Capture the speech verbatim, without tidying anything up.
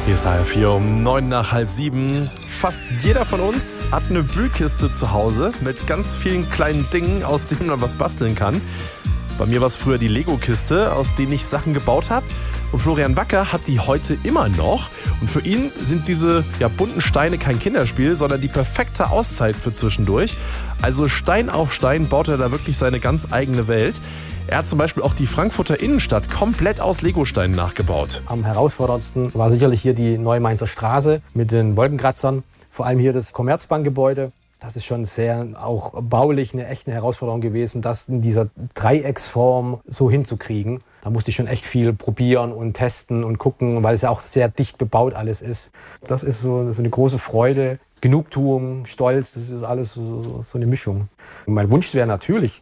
Hier ist H R vier um neun nach halb sieben. Fast jeder von uns hat eine Wühlkiste zu Hause mit ganz vielen kleinen Dingen, aus denen man was basteln kann. Bei mir war es früher die Lego-Kiste, aus denen ich Sachen gebaut habe. Und Florian Wacker hat die heute immer noch. Und für ihn sind diese ja, bunten Steine kein Kinderspiel, sondern die perfekte Auszeit für zwischendurch. Also Stein auf Stein baut er da wirklich seine ganz eigene Welt. Er hat zum Beispiel auch die Frankfurter Innenstadt komplett aus Legosteinen nachgebaut. Am herausforderndsten war sicherlich hier die Neue-Mainzer Straße mit den Wolkenkratzern. Vor allem hier das Commerzbankgebäude. Das ist schon sehr auch baulich eine echte Herausforderung gewesen, das in dieser Dreiecksform so hinzukriegen. Da musste ich schon echt viel probieren und testen und gucken, weil es ja auch sehr dicht bebaut alles ist. Das ist so, so eine große Freude, Genugtuung, Stolz, das ist alles so, so eine Mischung. Und mein Wunsch wäre natürlich,